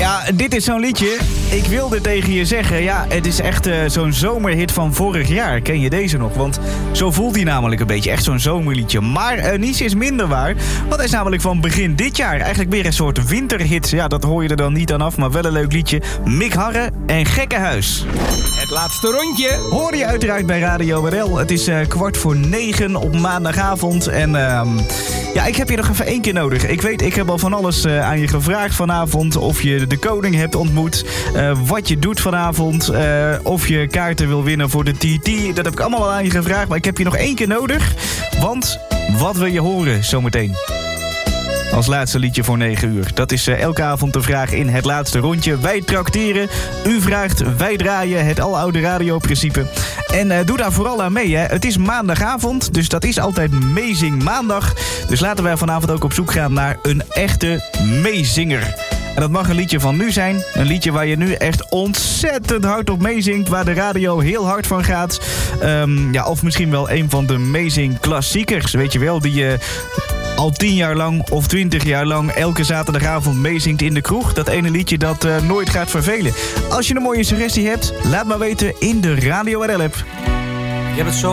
Ja, dit is zo'n liedje. Ik wilde tegen je zeggen, ja, het is echt zo'n zomerhit van vorig jaar. Ken je deze nog? Want zo voelt hij namelijk een beetje. Echt zo'n zomerliedje. Maar niets is minder waar. Want hij is namelijk van begin dit jaar. Eigenlijk weer een soort winterhit. Ja, dat hoor je er dan niet aan af, maar wel een leuk liedje. Mick Harre en Gekkenhuis. Het laatste rondje. Hoor je uiteraard bij Radio RL. Het is 8:45 op maandagavond. En ja, ik heb je nog even 1 keer nodig. Ik weet, ik heb al van alles aan je gevraagd vanavond. Of je de koning hebt ontmoet. Wat je doet vanavond. Of je kaarten wil winnen voor de TT. Dat heb ik allemaal al aan je gevraagd. Maar ik heb je nog 1 keer nodig. Want wat wil je horen zometeen? Als laatste liedje voor 9 uur. Dat is elke avond de vraag in het laatste rondje. Wij trakteren, u vraagt, wij draaien. Het aloude radioprincipe. En doe daar vooral aan mee. Hè. Het is maandagavond, dus dat is altijd Meezing Maandag. Dus laten wij vanavond ook op zoek gaan naar een echte meezinger. En dat mag een liedje van nu zijn. Een liedje waar je nu echt ontzettend hard op meezingt. Waar de radio heel hard van gaat. Ja, of misschien wel een van de meezing klassiekers. Weet je wel, die je al 10 jaar lang of 20 jaar lang elke zaterdagavond meezingt in de kroeg. Dat ene liedje dat nooit gaat vervelen. Als je een mooie suggestie hebt, laat maar weten in de Radio RL app. Je hebt het zo